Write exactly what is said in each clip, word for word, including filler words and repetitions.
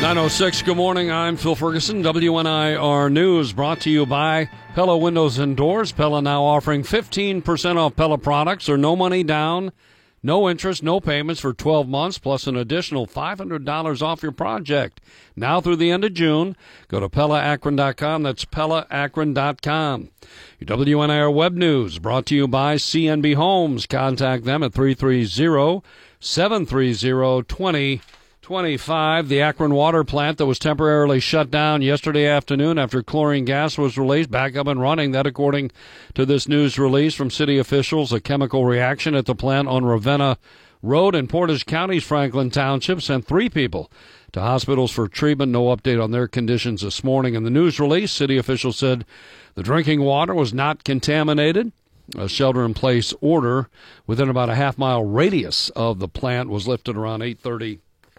nine oh six, good morning. I'm Phil Ferguson. W N I R News brought to you by Pella Windows and Doors. Pella now offering fifteen percent off Pella products or no money down, no interest, no payments for twelve months, plus an additional five hundred dollars off your project. Now through the end of June, go to Pella Akron dot com. That's Pella Akron dot com. Your W N I R Web News brought to you by C N B Homes. Contact them at three three zero, seven three zero, two zero two five. The Akron water plant that was temporarily shut down yesterday afternoon after chlorine gas was released back up and running. That, according to this news release from city officials, a chemical reaction at the plant on Ravenna Road in Portage County's Franklin Township sent three people to hospitals for treatment. No update on their conditions this morning. In the news release, city officials said the drinking water was not contaminated. A shelter-in-place order within about a half-mile radius of the plant was lifted around eight thirty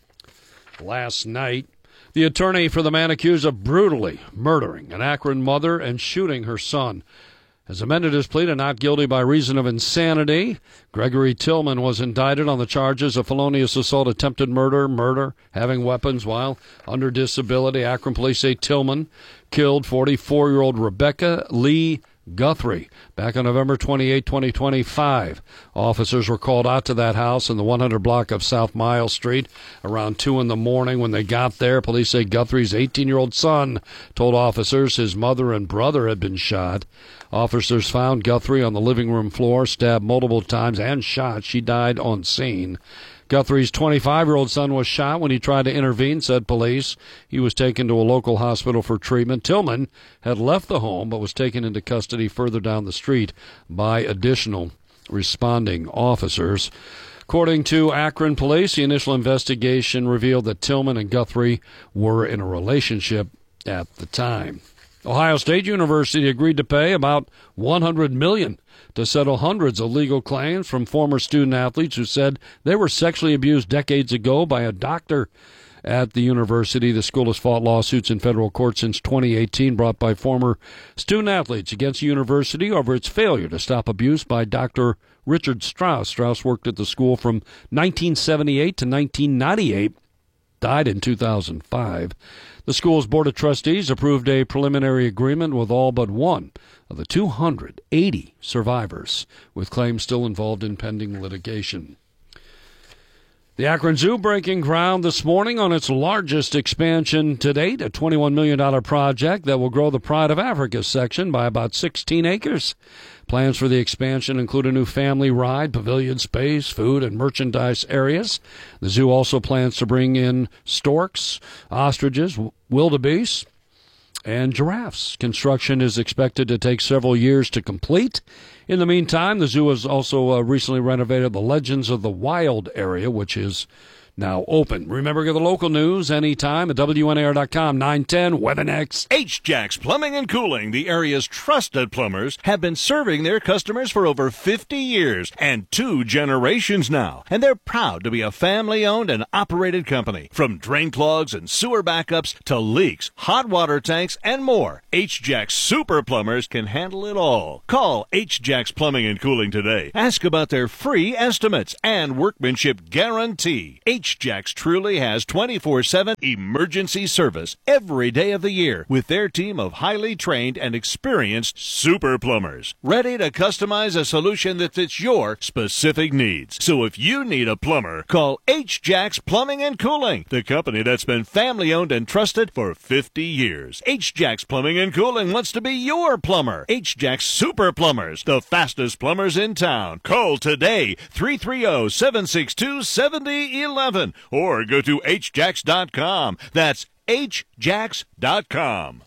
last night. The attorney for the man accused of brutally murdering an Akron mother and shooting her son has amended his plea to not guilty by reason of insanity. Gregory Tillman was indicted on the charges of felonious assault, attempted murder, murder, having weapons while under disability. Akron police say Tillman killed forty-four-year-old Rebecca Lee Guthrie back on November twenty-eighth, twenty twenty-five. Officers were called out to that house in the one hundred block of South Miles Street around two in the morning. When they got there, police say Guthrie's eighteen-year-old son told officers his mother and brother had been shot. Officers found Guthrie on the living room floor, stabbed multiple times and shot. She died on scene. Guthrie's twenty-five-year-old son was shot when he tried to intervene, said police. He was taken to a local hospital for treatment. Tillman had left the home but was taken into custody further down the street by additional responding officers. According to Akron police, the initial investigation revealed that Tillman and Guthrie were in a relationship at the time. Ohio State University agreed to pay about one hundred million dollars to settle hundreds of legal claims from former student-athletes who said they were sexually abused decades ago by a doctor at the university. The school has fought lawsuits in federal court since twenty eighteen brought by former student-athletes against the university over its failure to stop abuse by Doctor Richard Strauss. Strauss worked at the school from nineteen seventy-eight to nineteen ninety-eight, died in two thousand five. The school's board of trustees approved a preliminary agreement with all but one of the two hundred eighty survivors, with claims still involved in pending litigation. The Akron Zoo breaking ground this morning on its largest expansion to date, a twenty-one million dollars project that will grow the Pride of Africa section by about sixteen acres. Plans for the expansion include a new family ride, pavilion space, food, and merchandise areas. The zoo also plans to bring in storks, ostriches, wildebeest, and giraffes. Construction is expected to take several years to complete. In the meantime, the zoo has also uh, recently renovated the Legends of the Wild area, which is now open. Remember, get the local news anytime at W N A R dot com. nine ten, weather next. H-Jacks Plumbing and Cooling, the area's trusted plumbers, have been serving their customers for over fifty years and two generations now. And they're proud to be a family-owned and operated company. From drain clogs and sewer backups to leaks, hot water tanks, and more, H-Jacks Super Plumbers can handle it all. Call H-Jacks Plumbing and Cooling today. Ask about their free estimates and workmanship guarantee. H-Jacks truly has twenty-four seven emergency service every day of the year with their team of highly trained and experienced super plumbers, ready to customize a solution that fits your specific needs. So if you need a plumber, call H-Jacks Plumbing and Cooling, the company that's been family-owned and trusted for fifty years. H-Jacks Plumbing and Cooling wants to be your plumber. H-Jacks Super Plumbers, the fastest plumbers in town. Call today, three three zero, seven six two, seven zero one one. Or go to H Jacks dot com. That's H Jacks dot com.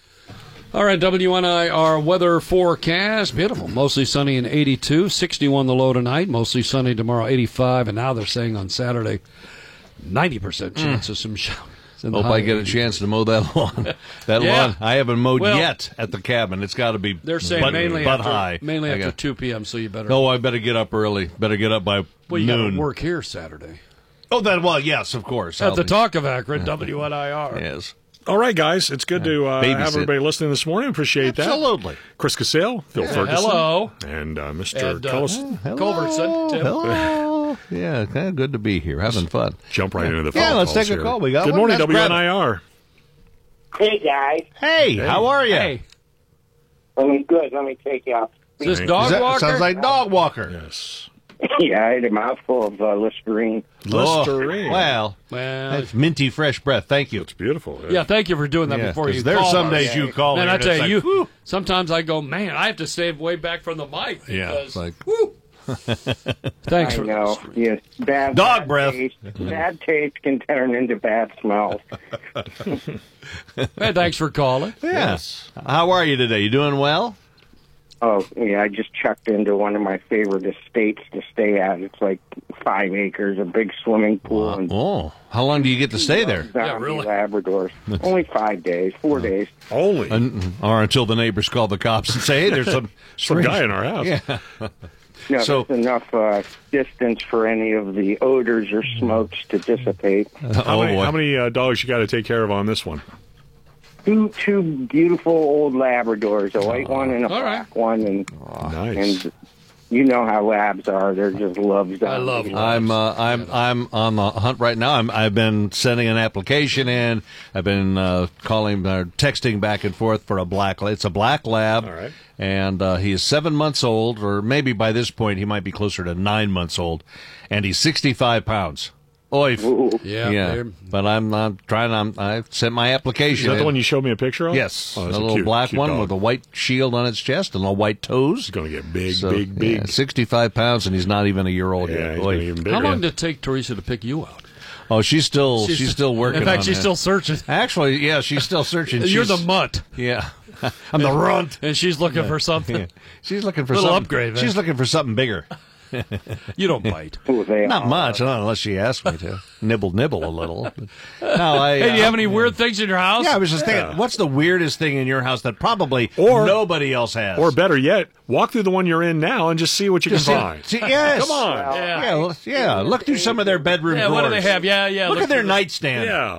All right, W N I R weather forecast. Beautiful. Mostly sunny and eighty-two. sixty-one the low tonight. Mostly sunny tomorrow, eighty-five. And now they're saying on Saturday, ninety percent chance mm. of some showers. Hope I get a chance to mow that lawn. That yeah. lawn, I haven't mowed well, yet at the cabin. It's got to be They're saying butt, mainly butt after, high. mainly after got, two p.m., so you better... No, I better get up early. Better get up by well, you noon. got to work here Saturday. Oh, that well, yes, of course. At I'll the be. Talk of Akron, W N I R. Yes. All right, guys. It's good to uh, have everybody listening this morning. Appreciate that. Absolutely. Chris Cassell, Phil yeah, Ferguson. Hello. And uh, Mister And, uh, Cullis- Culverson. Tim. Hello. Yeah, kind of good to be here, having fun. Jump right into the phone Yeah, let's calls take a here. call. We got Good one. morning, Let's W N grab I it. R. Hey, guys. Hey, how are you? Hey, I'm good. Let me take you off. is this Is dog Is that- walker? sounds like dog walker. Yes. Yeah, I had a mouthful of uh, Listerine. Listerine. Oh, well, well, that's minty fresh breath. Thank you. It's beautiful. yeah, thank you for doing that Yeah, before 'cause you there's call some us. days you call Man, in I and tell it's you, like, whew. sometimes I go, man, I have to stay way back from the mic. Yeah, Because, it's like- whew. Thanks I for know. Yes, bad Dog bad breath. Taste, bad taste can turn into bad smells. Hey, thanks for calling. Yes. How are you today? You doing well? Oh, yeah, I just checked into one of my favorite estates to stay at. It's like five acres, a big swimming pool, and Oh, how long do you get to stay there? zombie Yeah, really? Labradors. Only five days, four days. Only. Un- or until the neighbors call the cops and say, "Hey, there's some Some strange- guy in our house. Yeah. No, So- there's enough uh, distance for any of the odors or smokes to dissipate. How oh many, boy. how many uh, dogs you got to take care of on this one? Two two beautiful old Labradors, a white one and a All black right. one, and Nice. and you know how labs are. They're just love zombies. I love them. I'm uh, I'm I'm on the hunt right now. I'm, I've been sending an application in. I've been uh, calling or texting back and forth for a black. It's a black lab, All right. and uh, he is seven months old, or maybe by this point he might be closer to nine months old, and he's sixty-five pounds. Oif. Ooh. Yeah, yeah. they're- But I'm I'm trying. I'm I sent my Is application. that the in. one you showed me a picture of? Yes, Oh, a that's little cute, black cute one dog. with a white shield on its chest and little white toes. He's going to get big, So, big, big. yeah, sixty-five pounds, and he's not even a year old Yeah, yet. he's Oy. gonna be even bigger. How long did it take Teresa to pick you out? Oh, she's still she's, still working. In fact, on she's that. still searching. Actually, yeah, she's still searching. You're She's- the mutt, yeah. I'm the runt. and she's looking for something. Yeah. She's looking for Little something. upgrade, man. She's looking for something bigger. You don't bite. Ooh, they Not are. much, not unless she asks me to. Nibble, nibble a little. No, I. Hey, do you uh, have any weird things in your house? Yeah, I was just thinking, what's the weirdest thing in your house that probably Or- nobody else has? Or better yet, walk through the one you're in now and just see what you Just can see- find. see- yes. Come on. Yeah. Yeah, well, yeah. Look through some of their bedroom Yeah, drawers. what do they have? Yeah, yeah. Look, at their through the- nightstand. Yeah.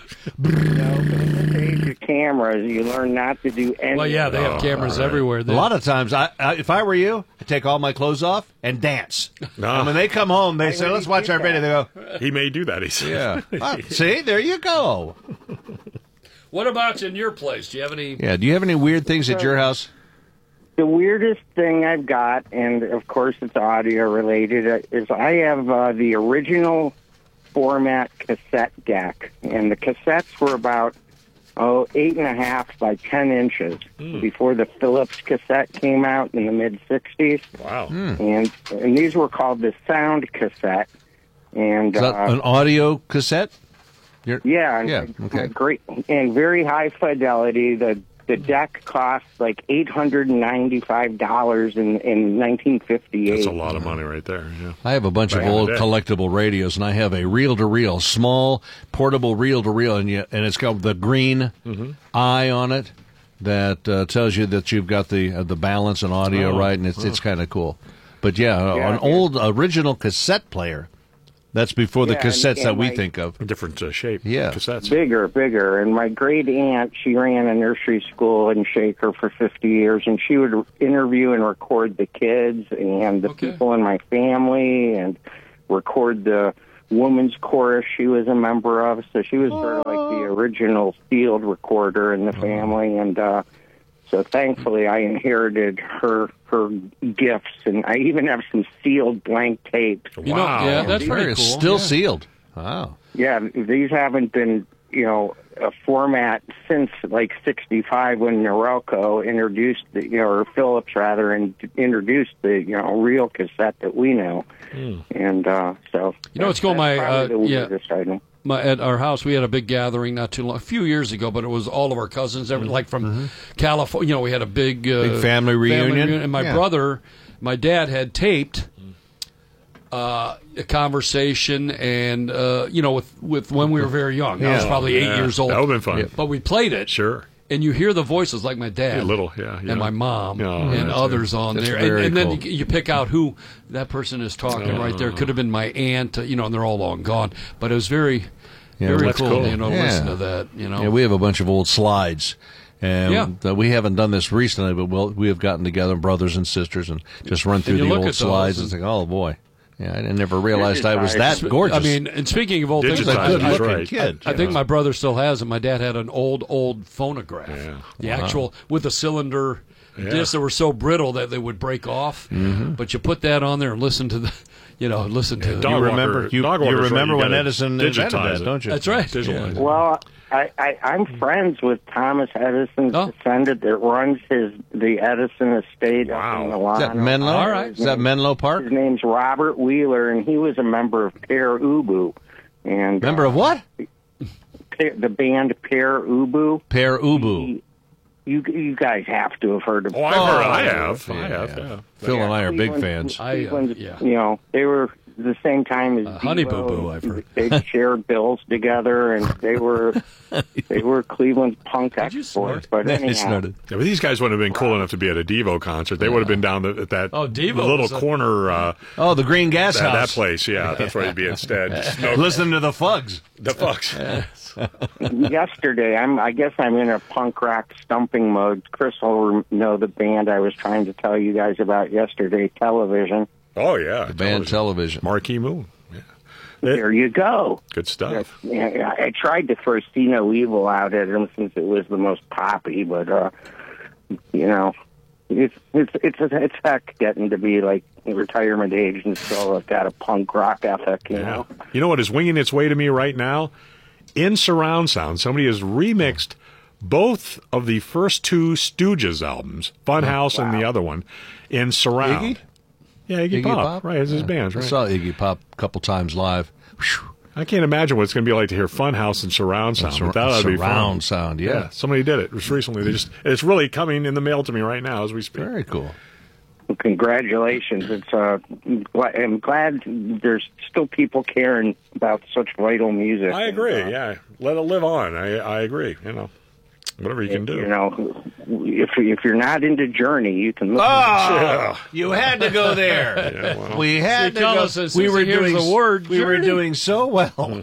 Save your cameras. You learn not to do anything. Well, yeah, they have Oh, cameras all right. everywhere. A lot of times, I, I if I were you, I'd take all my clothes off and dance. No. And when they come home, they say, already "Let's watch did our video." They go, He may do that, he said. "Yeah, Ah, see, there you go." What about in your place? Do you have any? Yeah. Do you have any weird things at your house? The weirdest thing I've got, and of course it's audio related, uh, is I have uh, the original format cassette deck, and the cassettes were about oh eight and a half by ten inches before the Philips cassette came out in the mid sixties, Wow. and and these were called the sound cassette, and Is that uh, an audio cassette? You're, yeah, and, Yeah, okay. great and very high fidelity. The the deck cost like eight hundred and ninety five dollars in in nineteen fifty eight. That's a lot of money right there. Yeah. I have a bunch Back of in the old day. collectible radios, and I have a reel-to-reel, small, portable reel-to-reel, and you, and it's got the green Mm-hmm. eye on it that uh, tells you that you've got the uh, the balance and audio Oh, right, and it's it's kind of cool. But yeah, Yeah, an yeah. old original cassette player. That's before the Yeah, and- cassettes that and we my- think of. A different uh, shape. Yeah. Cassettes. Bigger, bigger. And my great aunt, she ran a nursery school in Shaker for fifty years, and she would interview and record the kids and the Okay. people in my family and record the women's chorus she was a member of. So she was sort of like the original field recorder in the family. And uh, so thankfully I inherited her her gifts, and I even have some sealed blank tapes. You know, Wow. yeah, that's There pretty is cool. still yeah. sealed. Wow. Yeah, these haven't been, you know, a format since like sixty-five when Norelco introduced, the, you know, or Philips rather, and introduced the, you know, real cassette that we know. And uh, so, You know what's going, that's my, probably uh, the yeah. weirdest item. My, at our house, we had a big gathering not too long, a few years ago, but it was all of our cousins, every, like from California. You know, we had a big, uh, Big family reunion. And my Yeah. brother, my dad had taped uh, a conversation, and uh, you know, with, with when we were very young. I was Yeah. probably eight Yeah. years old. That would have been fun. But we played it, Sure. and you hear the voices like my dad, Yeah, little, yeah, yeah. and my mom, Oh, and that's others on That's there, and, very and then cool. you, you pick out who that person is talking right there. Could have been my aunt, uh, you know, and they're all long gone. But it was very, Yeah, very that's cool, cool. you know, to Yeah. listen to that. You know, Yeah, we have a bunch of old slides. And Yeah. uh, we haven't done this recently, but we'll, we have gotten together, brothers and sisters, and just run through you the look old at those slides and and- think, oh, boy. Yeah, I never realized I was that gorgeous. I mean, and speaking of old things, Digitized, good he's looking right. kid. I, I think my brother still has it. My dad had an old, old phonograph. Yeah. The actual, with the cylinder Yeah. discs that were so brittle that they would break off. Mm-hmm. But you put that on there and listen to the, you know, listen to Yeah, the. dog you walker- remember you, dog you walker's remember right. You when gotta Edison invented digitize that, it. don't you? That's right. Digitalize it. Well, I, I, I'm friends with Thomas Edison's Oh. descendant that runs his the Edison estate Wow. up in Is Milan. that Menlo? All right. Is that Menlo Park? His name's Robert Wheeler, and he was a member of Pere Ubu. And Member of what? Pa- the band Pere Ubu. Pere Ubu. He- You you guys have to have heard of. Oh, I've heard. I Oh, have. I yeah, have. yeah. Yeah. Phil and I are big Cleveland- fans. I, uh, Cleveland, yeah. You know, they were the same time as Uh, Honey Boo Devo. Boo, I've heard. They shared bills together, and they were they were Cleveland's punk you exports. snort? But He anyhow, snorted. Yeah, but these guys wouldn't have been cool enough to be at a Devo concert. They would have been down the, at that Oh, Devo little was a- corner, uh, Oh, the Green Gas that, that House. place. Yeah, that's where you'd be instead. Smoke Listen to the Fugs. the fucks. yesterday, I'm I guess I'm in a punk rock stumping mode. Chris will know the band I was trying to tell you guys about yesterday, Television. Oh yeah, Band television. television. Marquee Moon. Yeah, There you go. good stuff. Yeah, I tried to throw See No Evil out at him since it was the most poppy, but uh, you know, it's it's it's it's heck getting to be like retirement age and still got a punk rock ethic, you Yeah. know. You know what is winging its way to me right now? In surround sound, somebody has remixed both of the first two Stooges albums, Funhouse and the other one, in surround. Iggy? Yeah, Iggy, Iggy Pop. Pop? Right, it's his Yeah. band, I right? saw Iggy Pop a couple times live. Whew. I can't imagine what it's going to be like to hear Funhouse and surround sound. Sur- but that ought to be fun. surround sound, yeah. Yeah, somebody did it just recently. They just it's really coming in the mail to me right now as we speak. Very cool. Congratulations! It's uh, gl- I'm glad there's still people caring about such vital music. I agree. And, uh, Yeah, let it live on. I I agree. You know, whatever you can do. You know, if if you're not into Journey, you can look. Oh, you had to go there. Yeah, well. We had See, to go. Carlos says, We since were he hears doing the word We were journey. doing so well.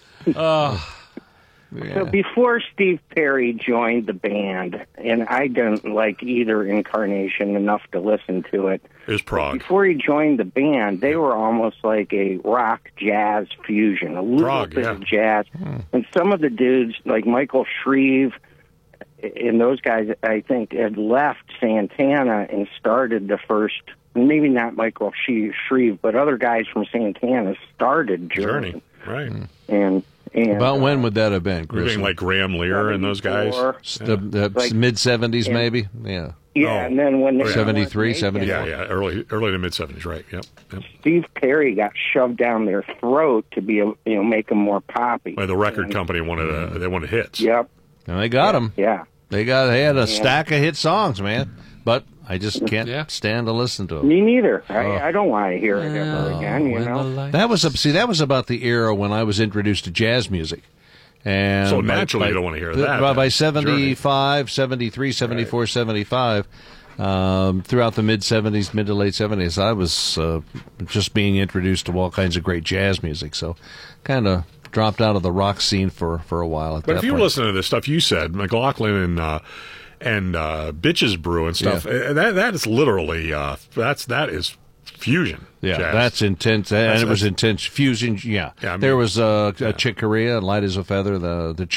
So before Steve Perry joined the band, and I didn't like either incarnation enough to listen to it. Is Prague. Before he joined the band, they were almost like a rock jazz fusion, a little Prague, bit yeah. of jazz. And some of the dudes, like Michael Shreve, and those guys, I think, had left Santana and started the first. Maybe not Michael Shreve, but other guys from Santana started Journey. Journey. Right. And and About uh, when would that have been, You Chris? being like Graham Lear and those guys. seventy-four. the, the like- mid seventies, Yeah. maybe. Yeah. Yeah, Oh. and then when they seventy-three, weren't making seventy-four. Yeah, yeah, early, early to mid seventies, right? Yep, yep. Steve Perry got shoved down their throat to be, you know, make them more poppy. Well, the record And- company wanted a, they wanted hits. Yep. And they got them. Yeah. They got. They had a stack of hit songs, man. But I just can't Yeah. stand to listen to them. Me neither. I, Oh. I don't want to hear it ever again. You When the know. light- That was see. That was about the era when I was introduced to jazz music. And So by- naturally by- you don't wanna hear the- that, By, then. by seventy-five, seventy-three, seventy-four, seventy-five, um, throughout the mid seventies, mid to late seventies, I was uh, just being introduced to all kinds of great jazz music. So, kind of dropped out of the rock scene for, for a while. At But that if you point. listen to the stuff you said, McLaughlin and uh, and uh, Bitches Brew and stuff, Yeah. uh, that that is literally uh, that's that is fusion. Yeah, jazz. that's intense, and That's- it was that's- intense fusion. Yeah, Yeah, I mean- there was uh, yeah. a Chick Corea, Light as a Feather, the the